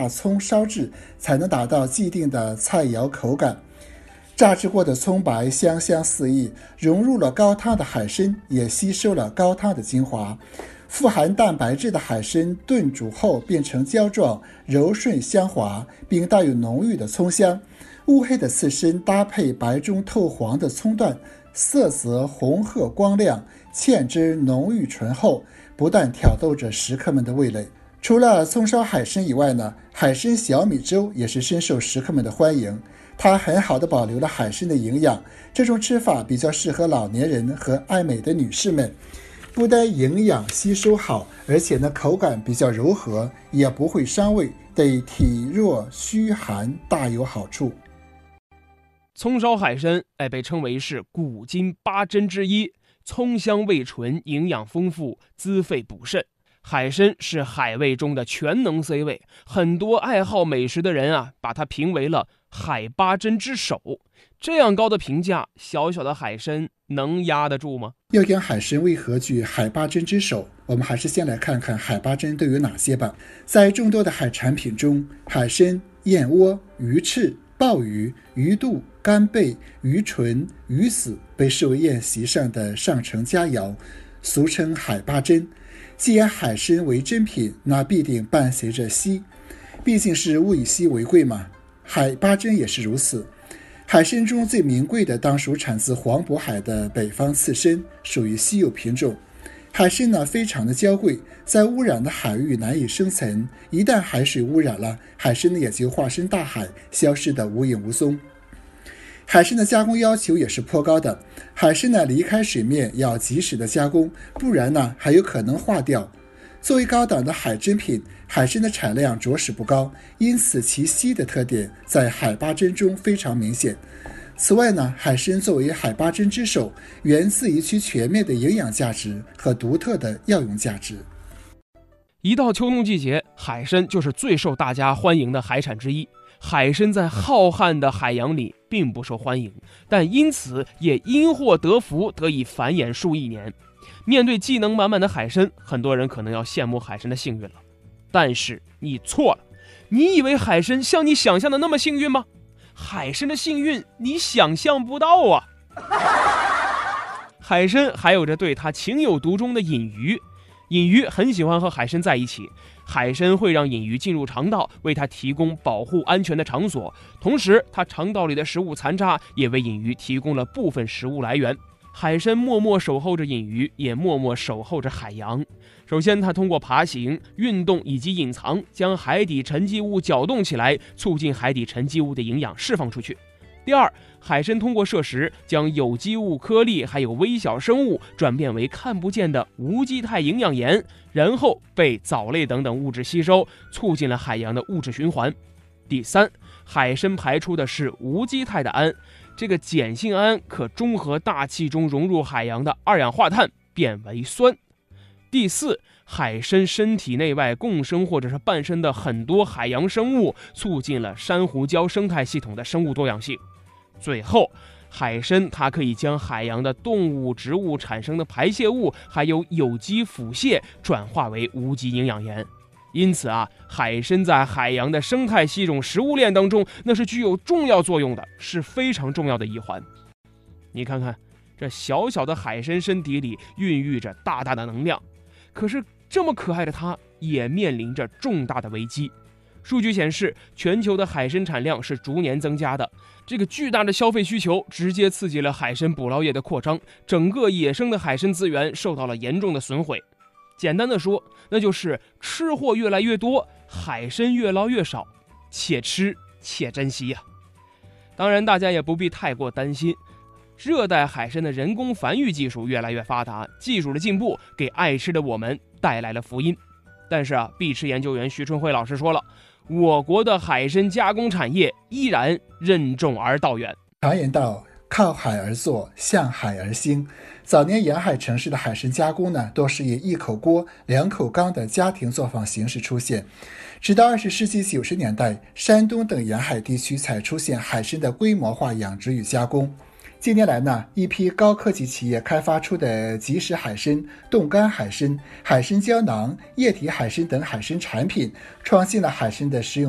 大葱烧制，才能达到既定的菜肴口感。炸制过的葱白香香四溢，融入了高汤的海参也吸收了高汤的精华。富含蛋白质的海参炖煮后变成胶状，柔顺香滑，并带有浓郁的葱香。乌黑的刺身搭配白中透黄的葱段，色泽红褐光亮，芡汁浓郁醇厚，不但挑逗着食客们的味蕾。除了葱烧海参以外呢，海参小米粥也是深受食客们的欢迎。它很好的保留了海参的营养，这种吃法比较适合老年人和爱美的女士们。不但营养吸收好，而且呢口感比较柔和，也不会伤胃，对体弱虚寒大有好处。 葱烧海参被称为是古今八珍之一，葱香味醇，营养丰富，滋肺补肾。海参是海味中的全能 C 位，很多爱好美食的人啊，把它评为了海八珍之首。这样高的评价，小小的海参能压得住吗？ 要讲海参为何居海八珍之首，我们还是先来看看海八珍都有哪些吧。在众多的海产品中，海参、燕窝、鱼翅、鲍鱼、鱼肚、干贝、鱼唇、鱼籽被视为宴席上的上乘佳肴，俗称海八珍。既然海参为珍品，那必定伴随着稀，毕竟是物以稀为贵嘛。海八珍也是如此。海参中最名贵的当属产自黄渤海的北方刺参，属于稀有品种。海参呢非常的娇贵，在污染的海域难以生存，一旦海水污染了，海参呢也就化身大海，消失得无影无踪。海参的加工要求也是颇高的，海参呢离开水面要及时的加工，不然呢还有可能化掉。作为高档的海珍品，海参的产量着实不高，因此其稀的特点在海八珍中非常明显。此外呢，海参作为海八珍之首，源自于其全面的营养价值和独特的药用价值。 一到秋冬季节，海参就是最受大家欢迎的海产之一。海参在浩瀚的海洋里并不受欢迎，但因此也因祸得福，得以繁衍数亿年。面对技能满满的海参，很多人可能要羡慕海参的幸运了。但是你错了，你以为海参像你想象的那么幸运吗？海参的幸运你想象不到啊！海参还有着对它情有独钟的隐鱼，隐鱼很喜欢和海参在一起，海参会让隐鱼进入肠道，为它提供保护安全的场所，同时它肠道里的食物残渣也为隐鱼提供了部分食物来源。海参默默守候着隐鱼，也默默守候着海洋。首先，它通过爬行、运动以及隐藏，将海底沉积物搅动起来，促进海底沉积物的营养释放出去。第二，海参通过摄食，将有机物颗粒还有微小生物转变为看不见的无机态营养盐，然后被藻类等等物质吸收，促进了海洋的物质循环。第三，海参排出的是无机态的氨，这个碱性氨可中和大气中融入海洋的二氧化碳，变为酸。第四，海参身体内外共生或者是伴生的很多海洋生物，促进了珊瑚礁生态系统的生物多样性。最后，海参它可以将海洋的动物、植物产生的排泄物，还有有机腐屑转化为无机营养盐。因此啊，海参在海洋的生态系统食物链当中，那是具有重要作用的，是非常重要的一环。你看看，这小小的海参身体里孕育着大大的能量，可是这么可爱的它，也面临着重大的危机。数据显示，全球的海参产量是逐年增加的，这个巨大的消费需求直接刺激了海参捕捞业的扩张，整个野生的海参资源受到了严重的损毁。简单的说，那就是吃货越来越多，海参越捞越少，且吃且珍惜呀。当然，大家也不必太过担心，热带海参的人工繁育技术越来越发达，技术的进步给爱吃的我们带来了福音。但是必吃研究员徐春辉老师说了，我国的海参加工产业依然任重而道远。 常言道，靠海而坐，向海而兴。早年沿海城市的海参加工呢，多是以一口锅、两口缸的家庭作坊形式出现。直到20世纪90年代，山东等沿海地区才出现海参的规模化养殖与加工。近年来呢，一批高科技企业开发出的即食海参、冻干海参、海参胶囊、液体海参等海参产品，创新了海参的食用